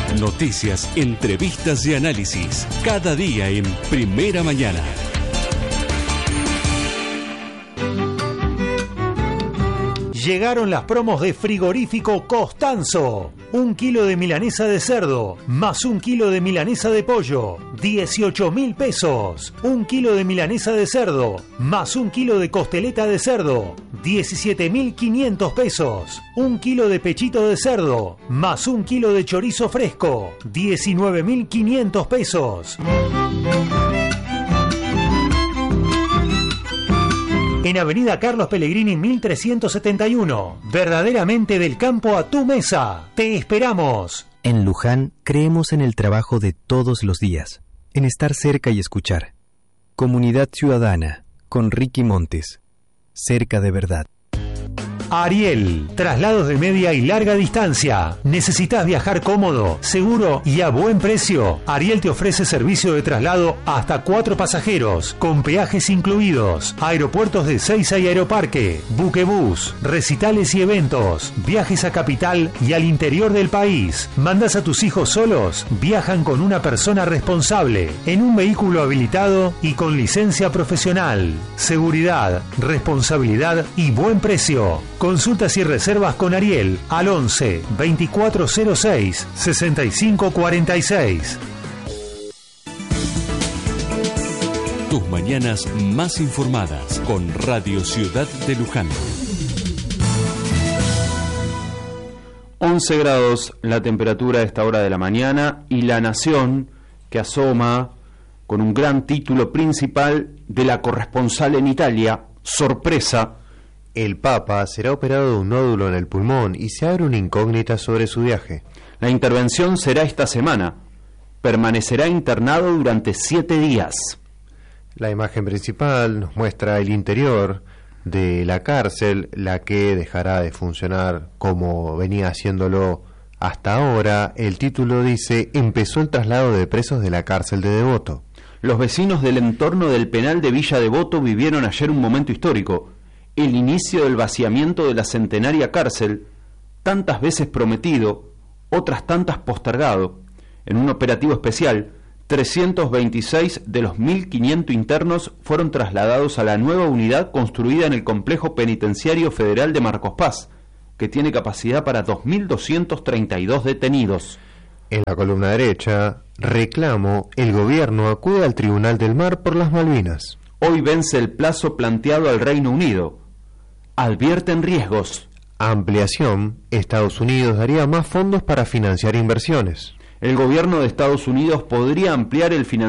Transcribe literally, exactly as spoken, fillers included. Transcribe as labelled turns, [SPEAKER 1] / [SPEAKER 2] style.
[SPEAKER 1] Noticias, entrevistas y análisis. Cada día en Primera Mañana.
[SPEAKER 2] Llegaron las promos de Frigorífico Costanzo. Un kilo de milanesa de cerdo, más un kilo de milanesa de pollo, dieciocho mil pesos. Un kilo de milanesa de cerdo, más un kilo de costeleta de cerdo, diecisiete mil quinientos pesos. Un kilo de pechito de cerdo, más un kilo de chorizo fresco, diecinueve mil quinientos pesos. En Avenida Carlos Pellegrini mil trescientos setenta y uno. Verdaderamente del campo a tu mesa. Te esperamos.
[SPEAKER 3] En Luján creemos en el trabajo de todos los días, en estar cerca y escuchar. Comunidad Ciudadana, con Ricky Montes. Cerca de verdad.
[SPEAKER 2] Ariel, traslados de media y larga distancia. ¿Necesitas viajar cómodo, seguro y a buen precio? Ariel te ofrece servicio de traslado hasta cuatro pasajeros, con peajes incluidos, aeropuertos de Seiza y Aeroparque, buquebús, recitales y eventos, viajes a capital y al interior del país. ¿Mandas a tus hijos solos? Viajan con una persona responsable, en un vehículo habilitado y con licencia profesional. Seguridad, responsabilidad y buen precio. Consultas y reservas con Ariel al once, veinticuatro cero seis, sesenta y cinco cuarenta y seis.
[SPEAKER 1] Tus mañanas más informadas con Radio Ciudad de Luján.
[SPEAKER 4] once grados la temperatura a esta hora de la mañana y La Nación que asoma con un gran título principal de la corresponsal en Italia, sorpresa.
[SPEAKER 5] El Papa será operado de un nódulo en el pulmón y se abre una incógnita sobre su viaje.
[SPEAKER 4] La intervención será esta semana. Permanecerá internado durante siete días.
[SPEAKER 5] La imagen principal nos muestra el interior de la cárcel, la que dejará de funcionar como venía haciéndolo hasta ahora. El título dice: empezó el traslado de presos de la cárcel de Devoto.
[SPEAKER 4] Los vecinos del entorno del penal de Villa Devoto vivieron ayer un momento histórico. El inicio del vaciamiento de la centenaria cárcel, tantas veces prometido, otras tantas postergado. En un operativo especial, trescientos veintiséis de los mil quinientos internos fueron trasladados a la nueva unidad construida en el complejo penitenciario federal de Marcos Paz, que tiene capacidad para dos mil doscientos treinta y dos detenidos.
[SPEAKER 5] En la columna derecha, reclamo: el gobierno acude al Tribunal del Mar por las Malvinas.
[SPEAKER 4] Hoy vence el plazo planteado al Reino Unido. Advierten riesgos.
[SPEAKER 5] Ampliación: Estados Unidos daría más fondos para financiar inversiones.
[SPEAKER 4] El gobierno de Estados Unidos podría ampliar el financiamiento